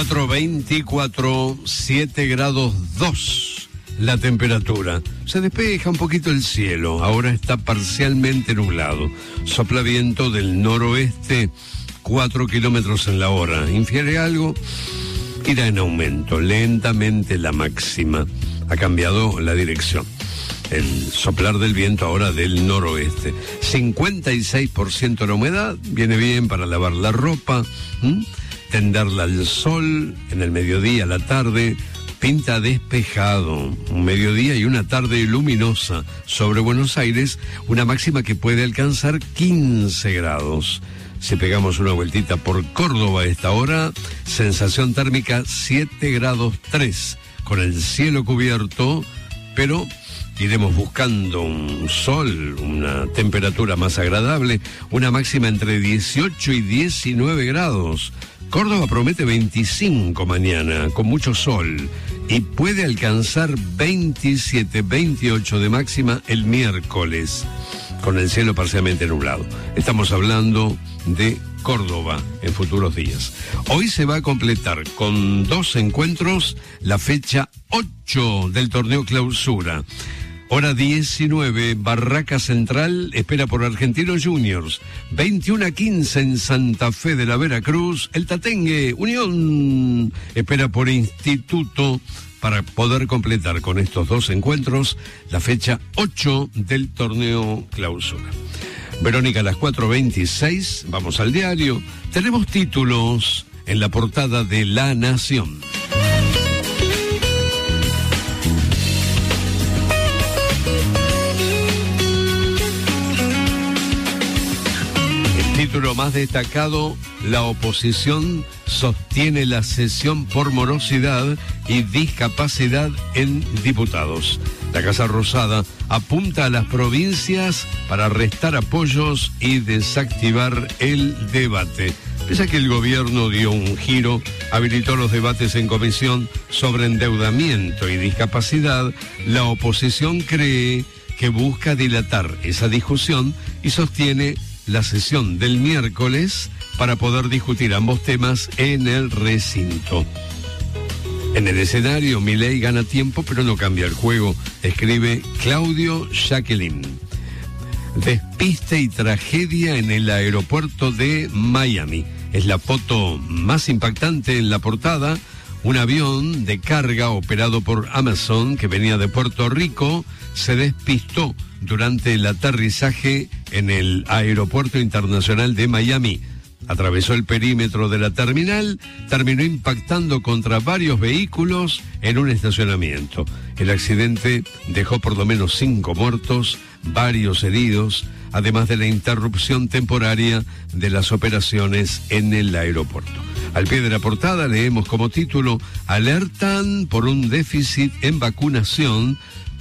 4:24, 7 grados 2 la temperatura. Se despeja un poquito el cielo, ahora está parcialmente nublado. Sopla viento del noroeste, 4 kilómetros en la hora. Infiere algo, irá en aumento. Lentamente la máxima. Ha cambiado la dirección. El soplar del viento ahora del noroeste. 56% la humedad, viene bien para lavar la ropa, tenderla al sol en el mediodía, la tarde. Pinta despejado, un mediodía y una tarde luminosa sobre Buenos Aires, una máxima que puede alcanzar 15 grados. Si pegamos una vueltita por Córdoba a esta hora, sensación térmica 7 grados 3, con el cielo cubierto, pero iremos buscando un sol, una temperatura más agradable, una máxima entre 18 y 19 grados. Córdoba promete 25 mañana, con mucho sol, y puede alcanzar 27, 28 de máxima el miércoles, con el cielo parcialmente nublado. Estamos hablando de Córdoba en futuros días. Hoy se va a completar con 2 encuentros la fecha 8 del torneo Clausura. Hora 19, Barraca Central espera por Argentinos Juniors. 21:15 en Santa Fe de la Veracruz. El Tatengue, Unión, espera por Instituto para poder completar con estos 2 encuentros la fecha 8 del torneo Clausura. Verónica, a las 4:26, vamos al diario. Tenemos títulos en la portada de La Nación. Título más destacado: la oposición sostiene la cesión por morosidad y discapacidad en diputados. La Casa Rosada apunta a las provincias para restar apoyos y desactivar el debate. Pese a que el gobierno dio un giro, habilitó los debates en comisión sobre endeudamiento y discapacidad, la oposición cree que busca dilatar esa discusión y sostiene la sesión del miércoles para poder discutir ambos temas en el recinto. En el escenario, Milei gana tiempo, pero no cambia el juego, escribe Claudio Jacqueline. Despiste y tragedia en el aeropuerto de Miami. Es la foto más impactante en la portada. Un avión de carga operado por Amazon que venía de Puerto Rico se despistó durante el aterrizaje en el Aeropuerto Internacional de Miami. Atravesó el perímetro de la terminal, terminó impactando contra varios vehículos en un estacionamiento. El accidente dejó por lo menos 5 muertos, varios heridos, además de la interrupción temporaria de las operaciones en el aeropuerto. Al pie de la portada leemos como título: alertan por un déficit en vacunación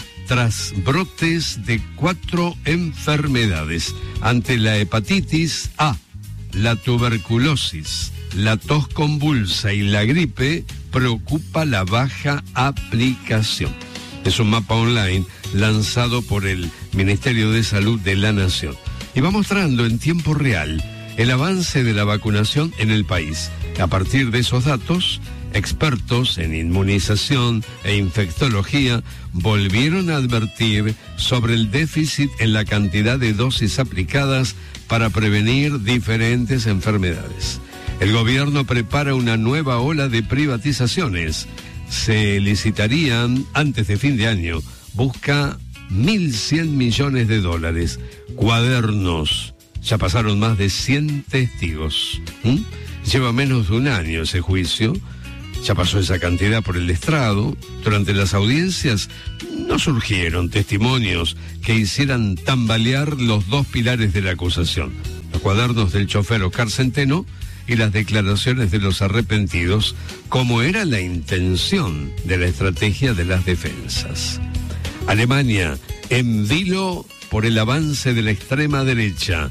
tras brotes de 4 enfermedades. Ante la hepatitis A, la tuberculosis, la tos convulsa y la gripe, preocupa la baja aplicación. Es un mapa online lanzado por el Ministerio de Salud de la Nación y va mostrando en tiempo real el avance de la vacunación en el país. A partir de esos datos, expertos en inmunización e infectología volvieron a advertir sobre el déficit en la cantidad de dosis aplicadas para prevenir diferentes enfermedades. El gobierno prepara una nueva ola de privatizaciones. Se licitarían antes de fin de año. Busca 1.100 millones de dólares. Cuadernos. Ya pasaron más de 100 testigos. Lleva menos de un año ese juicio. Ya pasó esa cantidad por el estrado. Durante las audiencias no surgieron testimonios que hicieran tambalear los 2 pilares de la acusación: los cuadernos del chofer Oscar Centeno y las declaraciones de los arrepentidos, como era la intención de la estrategia de las defensas. Alemania, en vilo por el avance de la extrema derecha,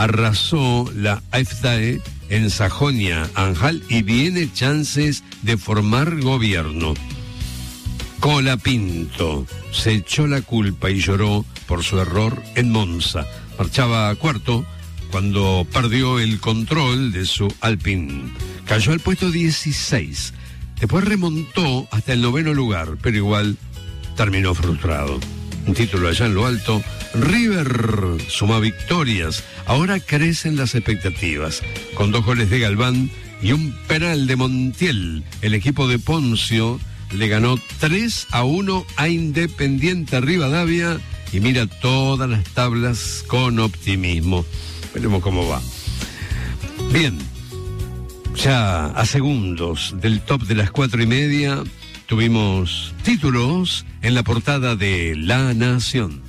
arrasó la AfD en Sajonia-Anhalt y tiene chances de formar gobierno. Colapinto se echó la culpa y lloró por su error en Monza. Marchaba cuarto cuando perdió el control de su Alpine. Cayó al puesto 16 Después remontó hasta el 9º lugar, pero igual terminó frustrado. Un título allá en lo alto. River suma victorias. Ahora crecen las expectativas. Con 2 goles de Galván y un penal de Montiel, el equipo de Poncio le ganó 3-1 a Independiente Rivadavia y mira todas las tablas con optimismo. Veremos cómo va. Bien, ya a segundos del top de las 4:30 tuvimos títulos en la portada de La Nación.